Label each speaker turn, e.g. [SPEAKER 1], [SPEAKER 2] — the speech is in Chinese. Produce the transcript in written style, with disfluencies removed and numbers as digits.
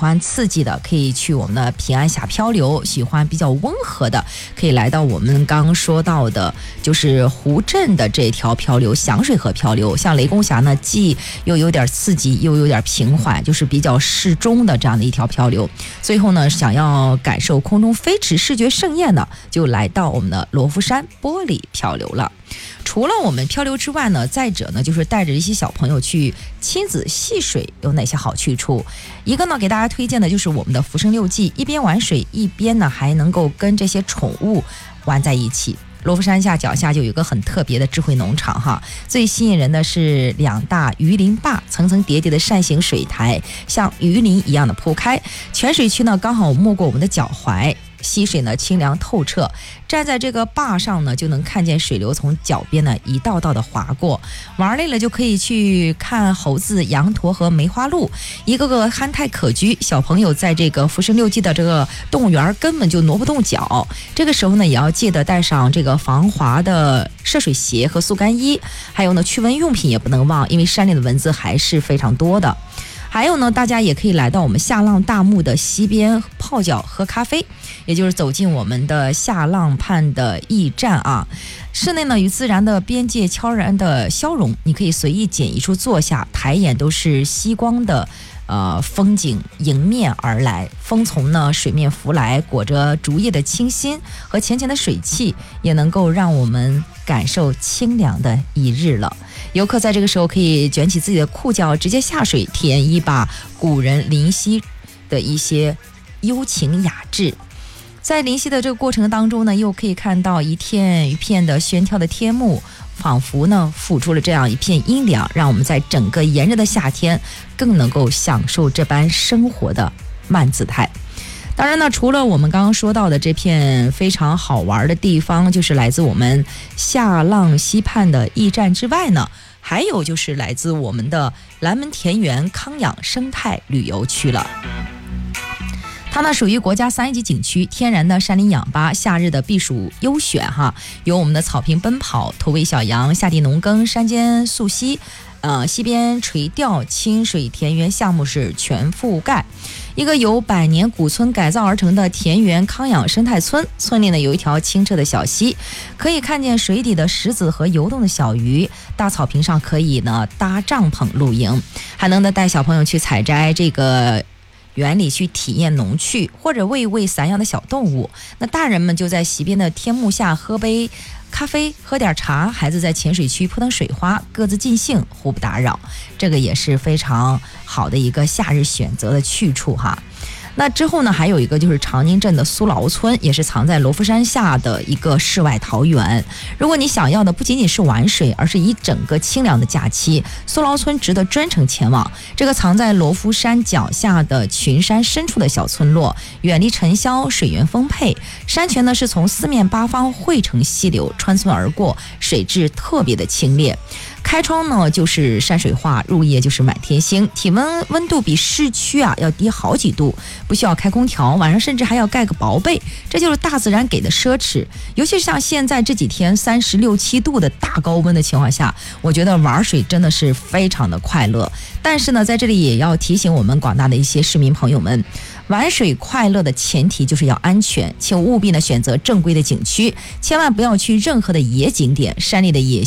[SPEAKER 1] 欢刺激的可以去我们的平安峡漂流，喜欢比较温和的可以来到我们刚刚说到的就是湖镇的这条漂流，响水河漂流。像雷公峡呢，既又有点刺激又有点平缓，就是比较适中的这样的一条漂流。最后呢，想要感受空中飞驰视觉盛宴呢，就来到我们的罗浮山玻璃漂流了。除了我们漂流之外呢，再者呢，就是带着一些小朋友去亲子戏水有哪些好去处。一个呢，给大家推荐的就是我们的浮生六记，一边玩水一边呢还能够跟这些宠物玩在一起。罗浮山下脚下就有一个很特别的智慧农场哈，最吸引人的是2大鱼鳞坝，层层叠叠的扇形水台像鱼鳞一样的铺开，泉水区呢刚好没过我们的脚踝，溪水呢清凉透彻，站在这个坝上呢就能看见水流从脚边呢一道道的划过。玩累了就可以去看猴子、羊驼和梅花鹿，一个个憨态可掬。小朋友在这个浮生六记的这个动物园根本就挪不动脚，这个时候呢也要记得带上这个防滑的涉水鞋和速干衣，还有呢驱蚊用品也不能忘，因为山里的蚊子还是非常多的。还有呢，大家也可以来到我们下浪大木的溪边泡脚喝咖啡，也就是走进我们的下浪畔的驿站啊。室内呢与自然的边界悄然的消融，你可以随意捡一处坐下，抬眼都是夕光的风景迎面而来，风从呢水面拂来，裹着竹叶的清新和浅浅的水汽，也能够让我们感受清凉的一日了。游客在这个时候可以卷起自己的裤脚，直接下水，体验一把古人临溪的一些幽情雅致。在临溪的这个过程当中呢，又可以看到一片一片的悬跳的天幕，仿佛呢抚出了这样一片阴凉，让我们在整个炎热的夏天更能够享受这般生活的慢姿态。当然呢，除了我们刚刚说到的这片非常好玩的地方，就是来自我们下浪溪畔的驿站之外呢，还有就是来自我们的蓝门田园康养生态旅游区了。它呢属于国家3A级景区，天然的山林氧吧，夏日的避暑优选哈，有我们的草坪奔跑、投喂小羊、下地农耕、山间溯溪，溪边垂钓、清水田园项目是全覆盖。一个由100年古村改造而成的田园康养生态村，村里呢有一条清澈的小溪，可以看见水底的石子和游动的小鱼，大草坪上可以呢搭帐篷露营，还能带小朋友去采摘这个园里去体验农趣，或者喂一喂散养的小动物。那大人们就在溪边的天幕下喝杯咖啡，喝点茶，孩子在浅水区扑腾水花，各自尽兴，互不打扰。这个也是非常好的一个夏日选择的去处哈。那之后呢，还有一个就是长宁镇的苏劳村，也是藏在罗浮山下的一个世外桃源。如果你想要的不仅仅是玩水，而是一整个清凉的假期，苏劳村值得专程前往。这个藏在罗浮山脚下的群山深处的小村落，远离尘嚣，水源丰沛，山泉呢是从四面八方汇成溪流穿村而过，水质特别的清冽。开窗呢就是山水画，入夜就是满天星，体温度比市区要低好几度，不需要开空调，晚上甚至还要盖个薄被，这就是大自然给的奢侈。尤其是像现在这几天36、7度的大高温的情况下，我觉得玩水真的是非常的快乐。但是呢，在这里也要提醒我们广大的一些市民朋友们，玩水快乐的前提就是要安全，请务必呢选择正规的景区，千万不要去任何的野景点，山里的野